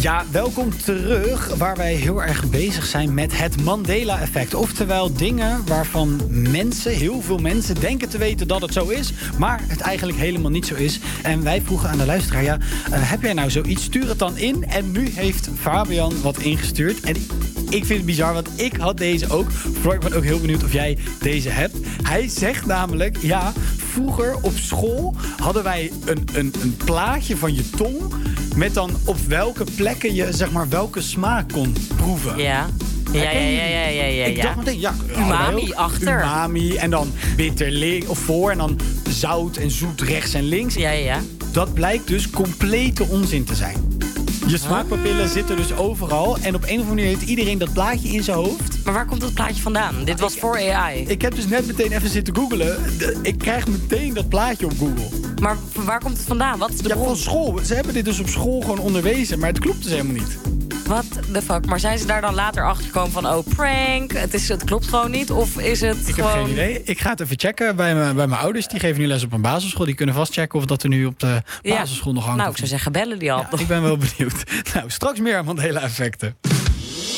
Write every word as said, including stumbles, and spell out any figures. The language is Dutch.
Ja, welkom terug waar wij heel erg bezig zijn met het Mandela-effect. Oftewel dingen waarvan mensen, heel veel mensen, denken te weten dat het zo is, maar het eigenlijk helemaal niet zo is. En wij vroegen aan de luisteraar, ja, uh, heb jij nou zoiets? Stuur het dan in. En nu heeft Fabian wat ingestuurd. En ik vind het bizar, want ik had deze ook. Floor, ik ben ook heel benieuwd of jij deze hebt. Hij zegt namelijk, ja, vroeger op school hadden wij een, een, een plaatje van je tong met dan op welke plekken je, zeg maar, welke smaak kon proeven. Ja. Ja, ja, ja, ja, ja, ja. Ik dacht meteen, ja, umami ook, achter. Umami en dan bitter links of voor en dan zout en zoet rechts en links. Ja, ja, ja. Dat blijkt dus complete onzin te zijn. Je smaakpapillen zitten dus overal. En op een of andere manier heeft iedereen dat plaatje in zijn hoofd. Maar waar komt dat plaatje vandaan? Dit was ik, voor A I. Ik heb dus net meteen even zitten googlen. Ik krijg meteen dat plaatje op Google. Maar waar komt het vandaan? Wat is de ja, bron? van school. Ze hebben dit dus op school gewoon onderwezen. Maar het klopt dus helemaal niet. What the fuck? Maar zijn ze daar dan later achter gekomen van... oh, prank, het, is, het klopt gewoon niet? Of is het ik gewoon... heb geen idee. Ik ga het even checken bij, mijn, bij mijn ouders. Die geven nu les op een basisschool. Die kunnen vast checken of dat er nu op de basisschool ja. nog hangt. Nou, ik zou zeggen, bellen die al. Ja, ik ben wel benieuwd. Nou, straks meer Mandela-effecten.